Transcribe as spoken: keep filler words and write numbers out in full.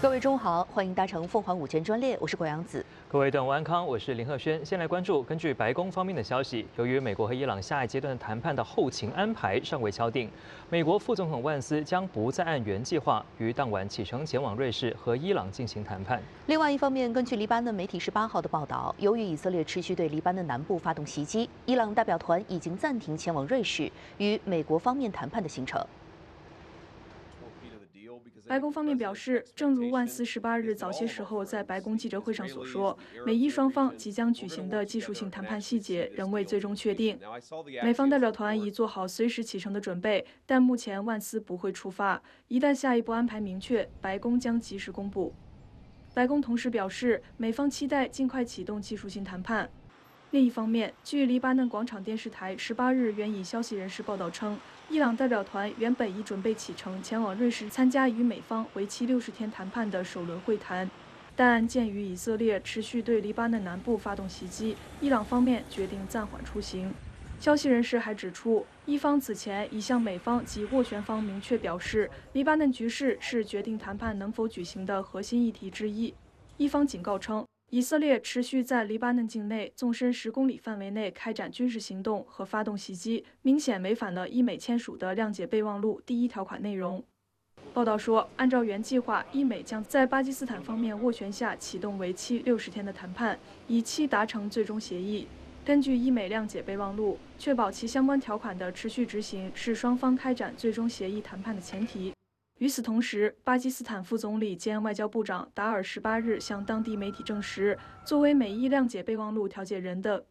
各位中午好，欢迎搭乘凤凰午间专列，我是郭阳子。 各位段午安康，我是林鹤轩。先来关注，根据白宫方面的消息，由于美国和伊朗下一阶段谈判的后勤安排尚未敲定，美国副总统万斯将不再按原计划于当晚启程前往瑞士和伊朗进行谈判。 另外一方面，根据黎巴嫩媒体十八号的报道，由于以色列持续对黎巴嫩南部发动袭击，伊朗代表团已经暂停前往瑞士与美国方面谈判的行程。 白宫方面表示，正如万斯十八日早些时候在白宫记者会上所说，美伊双方即将举行的技术性谈判细节仍未最终确定。美方代表团已做好随时启程的准备，但目前万斯不会出发。一旦下一步安排明确，白宫将及时公布。白宫同时表示，美方期待尽快启动技术性谈判。 另一方面，据黎巴嫩广场电视台十八日援引消息人士报道称，伊朗代表团原本已准备启程前往瑞士参加与美方为期六十天谈判的首轮会谈，但鉴于以色列持续对黎巴嫩南部发动袭击，伊朗方面决定暂缓出行。消息人士还指出，伊方此前已向美方及斡旋方明确表示，黎巴嫩局势是决定谈判能否举行的核心议题之一。伊方警告称， 以色列持续在黎巴嫩境内纵深十公里范围内开展军事行动和发动袭击，明显违反了伊美签署的谅解备忘录第一条款内容。报道说，按照原计划，伊美将在巴基斯坦方面斡旋下启动为期六十天的谈判，以期达成最终协议。根据伊美谅解备忘录，确保其相关条款的持续执行是双方开展最终协议谈判的前提。 与此同时，巴基斯坦副总理兼外交部长达尔十八日向当地媒体证实，作为美伊谅解备忘录调解人的